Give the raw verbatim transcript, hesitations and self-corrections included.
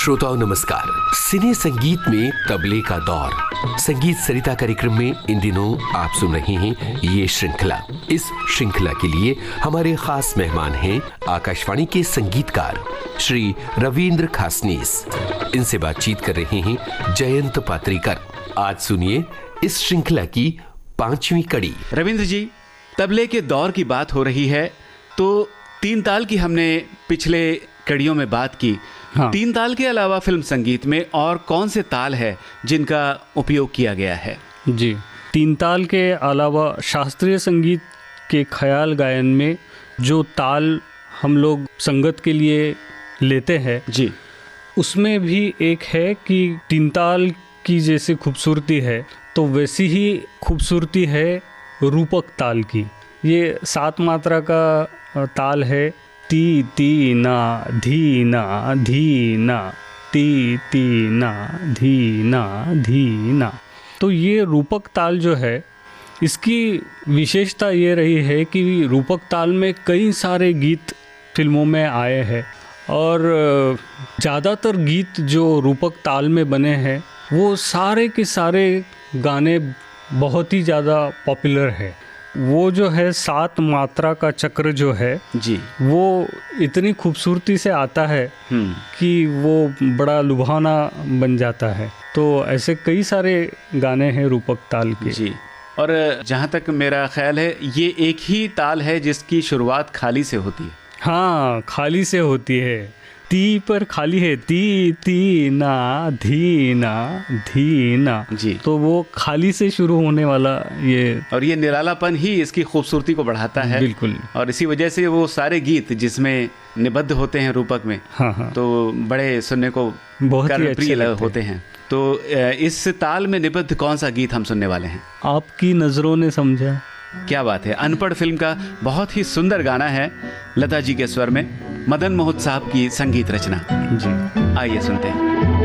श्रोताओं नमस्कार। सिने संगीत में तबले का दौर संगीत सरिता कार्यक्रम में इन दिनों आप सुन रहे हैं ये श्रृंखला। इस श्रृंखला के लिए हमारे खास मेहमान हैं आकाशवाणी के संगीतकार श्री रविंद्र खासनीस। इनसे बातचीत कर रहे हैं जयंत पात्रीकर। आज सुनिए इस श्रृंखला की पांचवी कड़ी। रविंद्र जी, तबले के दौर की बात हो रही है तो तीन ताल की हमने पिछले कड़ियों में बात की। हाँ। तीन ताल के अलावा फिल्म संगीत में और कौन से ताल है जिनका उपयोग किया गया है? जी, तीन ताल के अलावा शास्त्रीय संगीत के ख्याल गायन में जो ताल हम लोग संगत के लिए लेते हैं जी, उसमें भी एक है कि तीन ताल की जैसे खूबसूरती है तो वैसी ही खूबसूरती है रूपक ताल की। ये सात मात्रा का ताल है। ती ती ना धी ना धी ना, ती ती ना धी ना धी ना। तो ये रूपक ताल जो है, इसकी विशेषता ये रही है कि रूपक ताल में कई सारे गीत फिल्मों में आए हैं और ज़्यादातर गीत जो रूपक ताल में बने हैं वो सारे के सारे गाने बहुत ही ज़्यादा पॉपुलर है। वो जो है सात मात्रा का चक्र जो है जी, वो इतनी खूबसूरती से आता है कि वो बड़ा लुभावना बन जाता है। तो ऐसे कई सारे गाने हैं रूपक ताल के जी। और जहाँ तक मेरा ख्याल है ये एक ही ताल है जिसकी शुरुआत खाली से होती है। हाँ, खाली से होती है। ती पर खाली है, ती ती ना धी ना धी ना जी। तो वो खाली से शुरू होने वाला ये, और ये निरालापन ही इसकी खूबसूरती को बढ़ाता है। बिल्कुल। और इसी वजह से वो सारे गीत जिसमें निबद्ध होते हैं रूपक में, हाँ हाँ, तो बड़े सुनने को बहुत ही प्रिय अच्छे होते हैं। तो इस ताल में निबद्ध कौन सा गीत हम सुनने वाले हैं? आपकी नजरों ने समझा। क्या बात है। अनपढ़ फिल्म का बहुत ही सुंदर गाना है, लता जी के स्वर में, मदन मोहन साहब की संगीत रचना। जी, आइए सुनते हैं।